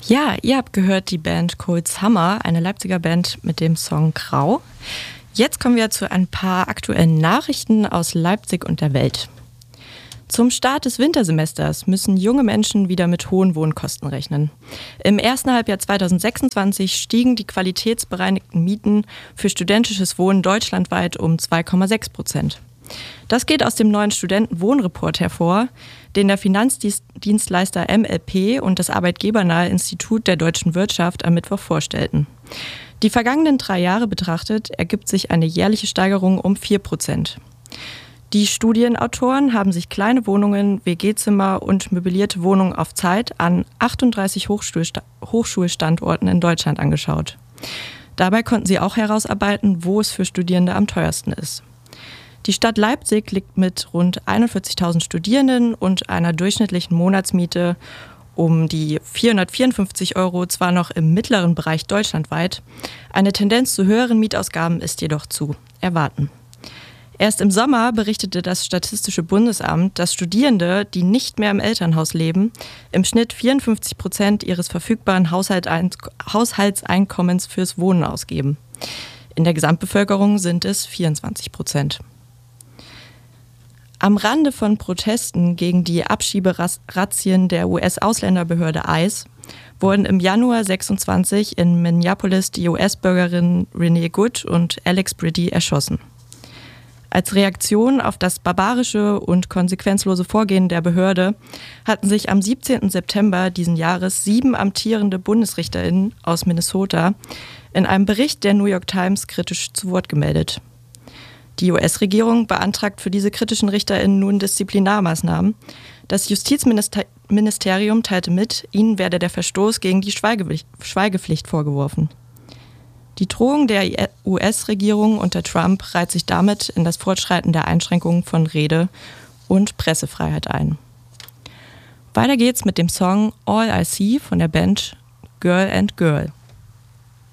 Ja, ihr habt gehört die Band Colts Hammer, eine Leipziger Band mit dem Song Grau. Jetzt kommen wir zu ein paar aktuellen Nachrichten aus Leipzig und der Welt. Zum Start des Wintersemesters müssen junge Menschen wieder mit hohen Wohnkosten rechnen. Im ersten Halbjahr 2026 stiegen die qualitätsbereinigten Mieten für studentisches Wohnen deutschlandweit um 2,6%. Das geht aus dem neuen Studentenwohnreport hervor, den der Finanzdienstleister MLP und das Arbeitgebernahe Institut der deutschen Wirtschaft am Mittwoch vorstellten. Die vergangenen 3 Jahre betrachtet ergibt sich eine jährliche Steigerung um 4%. Die Studienautoren haben sich kleine Wohnungen, WG-Zimmer und möblierte Wohnungen auf Zeit an 38 Hochschulstandorten in Deutschland angeschaut. Dabei konnten sie auch herausarbeiten, wo es für Studierende am teuersten ist. Die Stadt Leipzig liegt mit rund 41.000 Studierenden und einer durchschnittlichen Monatsmiete um die 454 € zwar noch im mittleren Bereich deutschlandweit. Eine Tendenz zu höheren Mietausgaben ist jedoch zu erwarten. Erst im Sommer berichtete das Statistische Bundesamt, dass Studierende, die nicht mehr im Elternhaus leben, im Schnitt 54% ihres verfügbaren Haushaltseinkommens fürs Wohnen ausgeben. In der Gesamtbevölkerung sind es 24%. Am Rande von Protesten gegen die Abschieberazzien der US-Ausländerbehörde ICE wurden im Januar 26 in Minneapolis die US-Bürgerinnen Renee Good und Alex Briddy erschossen. Als Reaktion auf das barbarische und konsequenzlose Vorgehen der Behörde hatten sich am 17. September diesen Jahres 7 amtierende BundesrichterInnen aus Minnesota in einem Bericht der New York Times kritisch zu Wort gemeldet. Die US-Regierung beantragt für diese kritischen RichterInnen nun Disziplinarmaßnahmen. Das Justizministerium teilte mit, ihnen werde der Verstoß gegen die Schweigepflicht vorgeworfen. Die Drohung der US-Regierung unter Trump reiht sich damit in das Fortschreiten der Einschränkungen von Rede- und Pressefreiheit ein. Weiter geht's mit dem Song All I See von der Band Girl and Girl.